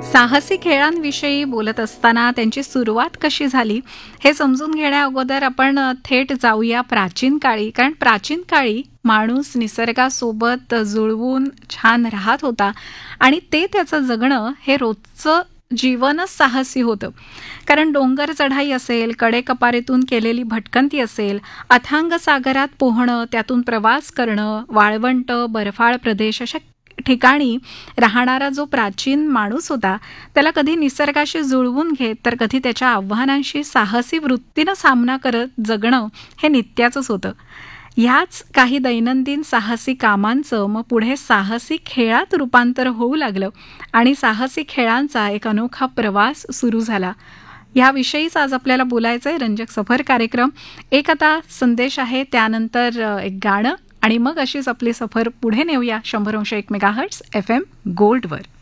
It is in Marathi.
साहसी खेळांविषयी बोलत असताना त्यांची सुरुवात कशी झाली हे समजून घेण्या अगोदर आपण थेट जाऊया प्राचीन काळी. कारण प्राचीन काळी माणूस निसर्गासोबत जुळवून छान राहत होता आणि ते त्याचं जगणं हे रोजचं जीवनच साहसी होतं. कारण डोंगर चढाई असेल, कडेकपारीतून केलेली भटकंती असेल, अथांग सागरात पोहणं, त्यातून प्रवास करणं, वाळवंट, बर्फाळ प्रदेश अशा ठिकाणी राहणारा जो प्राचीन माणूस होता त्याला कधी निसर्गाशी जुळवून घेत तर कधी त्याच्या आव्हानांशी साहसी वृत्तीनं सामना करत जगणं हे नित्याचंच होतं. ह्याच काही दैनंदिन साहसी कामांचं मग पुढे साहसी खेळात रूपांतर होऊ लागलं आणि साहसी खेळांचा एक अनोखा प्रवास सुरू झाला. ह्याविषयीच आज आपल्याला बोलायचं आहे रंजक सफर कार्यक्रम. एक आता संदेश आहे, त्यानंतर एक गाणं आणि मग अशीच आपली सफर पुढे नेऊया 100.1 मेगाहर्ट्झ FM गोल्डवर.